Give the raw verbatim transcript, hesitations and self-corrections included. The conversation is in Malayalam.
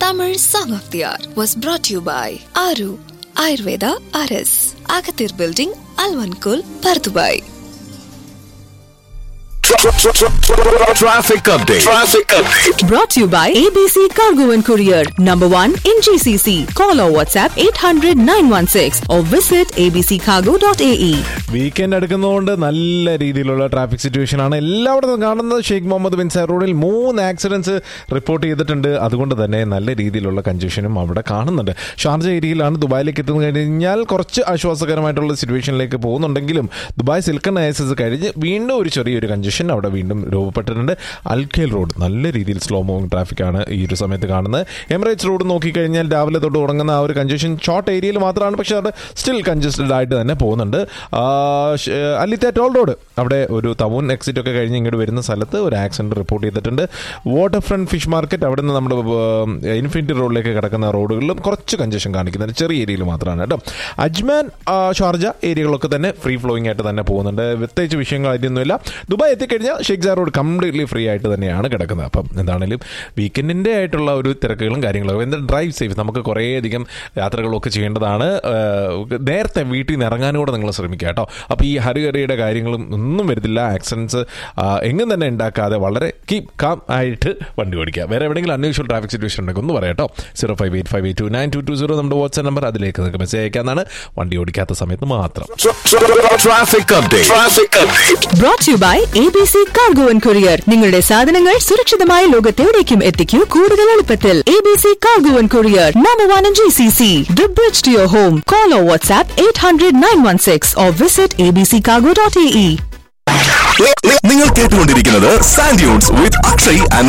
Tamil Song of the Hour was brought to you by Aru Ayurveda R S, Agathir Building, Alvankul, Pardubai. Traffic update. Traffic update. Brought to you by A B C Cargo and Courier, number one in G C C. Call or WhatsApp eight hundred nine one six or visit a b c cargo dot a e. Weekend എടുക്കുന്നതുകൊണ്ട് നല്ല രീതിയിലുള്ള ട്രാഫിക് സിറ്റുവേഷൻ ആണ് എല്ലായിടത്തും കാണുന്നത്. ഷെയ്ഖ് മുഹമ്മദ് ബിൻ സയദ് റോഡിൽ മൂന്ന് ആക്സിഡൻസ് റിപ്പോർട്ട് ചെയ്തിട്ടുണ്ട്. അതുകൊണ്ട് തന്നെ നല്ല രീതിയിലുള്ള കൺജഷനും അവിടെ കാണുന്നുണ്ട്. ഷാർജ ഏരിയയിലാണ്. ദുബായിലേക്ക് എത്തുന്ന കഴിഞ്ഞാൽ കുറച്ച് ആശ്വാസകരമായിട്ടുള്ള സിറ്റുവേഷനിലേക്ക് പോകുന്നുണ്ടെങ്കിലും ദുബായ് സിൽക്കൺ ഐസസ് കഴിഞ്ഞ് വീണ്ടും ഒരു ചെറിയൊരു കൺജഷൻ അവിടെ വീണ്ടും രൂപപ്പെട്ടിട്ടുണ്ട്. അൽഖേൽ റോഡ് നല്ല രീതിയിൽ സ്ലോ മൂവിംഗ് ട്രാഫിക്കാണ് ഈ ഒരു സമയത്ത് കാണുന്നത്. എമിറേറ്റ്സ് റോഡ് നോക്കിക്കഴിഞ്ഞാൽ രാവിലെ തൊട്ട് തുടങ്ങുന്ന ആ ഒരു കൺജഷൻ ഷോർട്ട് ഏരിയയിൽ മാത്രമാണ്, പക്ഷേ അത് സ്റ്റിൽ കൺജസ്റ്റഡ് ആയിട്ട് തന്നെ പോകുന്നുണ്ട്. അലിത്തെ ടോൾ റോഡ് അവിടെ ഒരു തവൂൻ എക്സിറ്റ് ഒക്കെ കഴിഞ്ഞ് ഇങ്ങോട്ട് വരുന്ന സ്ഥലത്ത് ഒരു ആക്സിഡന്റ് റിപ്പോർട്ട് ചെയ്തിട്ടുണ്ട്. വാട്ടർ ഫ്രണ്ട് ഫിഷ് മാർക്കറ്റ് അവിടെ നിന്ന് നമ്മുടെ ഇൻഫിനിറ്റി റോഡിലേക്ക് കിടക്കുന്ന റോഡുകളിലും കുറച്ച് കൺജഷൻ കാണിക്കുന്നുണ്ട്, ചെറിയ ഏരിയയിൽ മാത്രമാണ് കേട്ടോ. അജ്മാൻ ഷാർജ ഏരിയകളൊക്കെ തന്നെ ഫ്രീ ഫ്ലോയിങ് ആയിട്ട് തന്നെ പോകുന്നുണ്ട്. പ്രത്യേകിച്ച് വിഷയങ്ങളായിട്ടൊന്നുമില്ല. ദുബായ് എത്തിക്കഴിഞ്ഞാൽ Sheikh sir road completely free ആയിട്ട് തന്നെയാണ് കിടക്കുന്നത്. അപ്പം എന്താണെങ്കിലും വീക്കെൻഡിൻ്റെ ആയിട്ടുള്ള ഒരു തിരക്കുകളും കാര്യങ്ങളും എന്താ ഡ്രൈവ് സേഫ്. നമുക്ക് കുറേയധികം യാത്രകളൊക്കെ ചെയ്യേണ്ടതാണ്. നേരത്തെ വീട്ടിൽ നിന്ന് ഇറങ്ങാനും കൂടെ നിങ്ങൾ ശ്രമിക്കുക കേട്ടോ. അപ്പോൾ ഈ ഹരിഹരിയുടെ കാര്യങ്ങളും ഒന്നും വരുന്നില്ല. ആക്സിഡൻസ് എങ്ങും തന്നെ ഉണ്ടാക്കാതെ വളരെ കീപ് കാം ആയിട്ട് വണ്ടി ഓടിക്കുക. വേറെ എവിടെയെങ്കിലും അൺയൂഷ്വൽ ട്രാഫിക് സിറ്റുവേഷൻ ഉണ്ടെങ്കിൽ ഒന്ന് പറയാം കേട്ടോ. Zero five eight five eight to nine to to zero നമ്മുടെ വാട്സ്ആപ്പ് നമ്പർ. അതിലേക്ക് നിങ്ങൾക്ക് മെസ്സേജ് അയക്കാനാണ്, വണ്ടി ഓടിക്കാത്ത സമയത്ത് മാത്രം. Traffic update. Traffic update. Brought to you by A B C Cargo and Courier. നിങ്ങളുടെ സാധനങ്ങൾ സുരക്ഷിതമായ ലോകത്തെവിടേക്കും എത്തിക്കൂ കൂടുതൽ എളുപ്പത്തിൽ. A B C Cargo and Courier, number one in G C C. The bridge to your home. Call or WhatsApp eight hundred nine one six or visit a b c cargo dot a e. നിങ്ങൾ കേട്ടുകൊണ്ടിരിക്കുന്നത് sand dunes with Akshay and